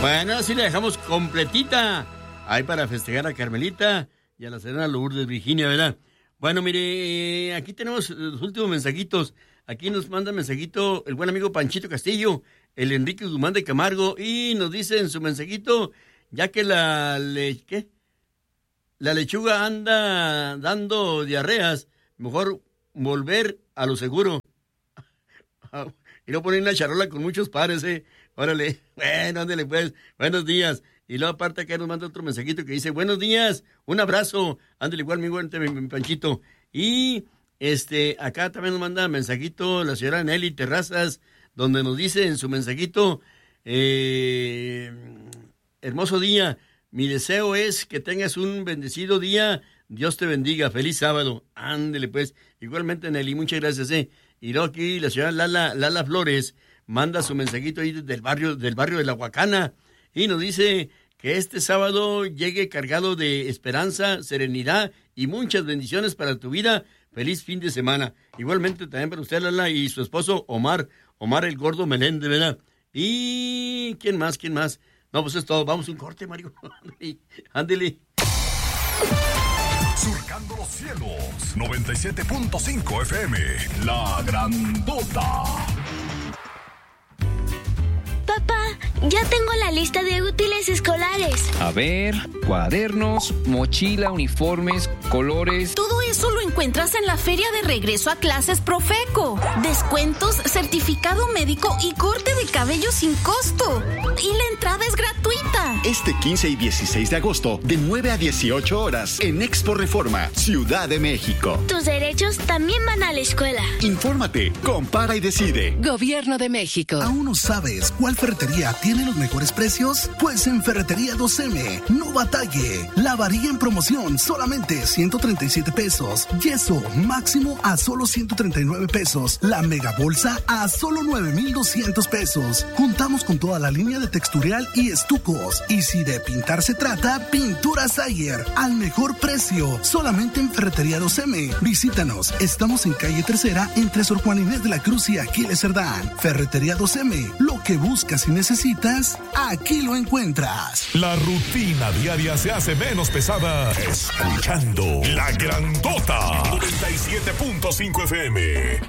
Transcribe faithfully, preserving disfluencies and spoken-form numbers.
Bueno, así la dejamos completita. Ahí para festejar a Carmelita y a la señora Lourdes Virginia, ¿verdad? Bueno, mire, aquí tenemos los últimos mensajitos. Aquí nos manda mensajito el buen amigo Panchito Castillo, el Enrique Guzmán de Camargo, y nos dice en su mensajito, ya que la, le, ¿qué? la lechuga anda dando diarreas, mejor volver a lo seguro. Y no poner una charola con muchos pares, ¿eh? Órale, bueno, ándale pues, buenos días. Y luego aparte acá nos manda otro mensajito que dice, buenos días, un abrazo, ándale igual, mi buen mi, mi Panchito. Y este, acá también nos manda mensajito la señora Nelly Terrazas, donde nos dice en su mensajito, eh, hermoso día, mi deseo es que tengas un bendecido día, Dios te bendiga, feliz sábado, ándale pues, igualmente Nelly, muchas gracias, eh. Y luego aquí la señora Lala, Lala Flores manda su mensajito ahí del barrio, del barrio de La Huacana, y nos dice que este sábado llegue cargado de esperanza, serenidad y muchas bendiciones para tu vida. Feliz fin de semana. Igualmente también para usted, Lala, y su esposo Omar, Omar el Gordo Meléndez, ¿verdad? Y ¿quién más? ¿Quién más? No, pues es todo. Vamos a un corte, Mario. Ándele. Surcando los cielos. noventa y siete punto cinco F M. La Grandota. Papá, ya tengo la lista de útiles escolares. A ver, cuadernos, mochila, uniformes, colores. Todo eso lo encuentras en la feria de regreso a clases Profeco. Descuentos, certificado médico y corte de cabello sin costo. Y la entrada es gratuita. Este quince y dieciséis de agosto, de nueve a dieciocho horas, en Expo Reforma, Ciudad de México. Tus derechos también van a la escuela. Infórmate, compara y decide. Gobierno de México. ¿Aún no sabes cuál ferretería tiene los mejores precios? Pues en Ferretería dos eme, no batalle. La varilla en promoción, solamente ciento treinta y siete pesos. Yeso máximo a solo ciento treinta y nueve pesos. La mega bolsa a solo nueve mil doscientos pesos. Contamos con toda la línea de texturial y estucos. Y si de pintar se trata, Pintura Sayer, al mejor precio, solamente en Ferretería dos eme. Visítanos, estamos en calle Tercera, entre Sor Juan Inés de la Cruz y Aquiles Cerdán. Ferretería dos eme, lo que buscas y necesitas, aquí lo encuentras. La rutina diaria se hace menos pesada escuchando La Grandota noventa y siete punto cinco F M.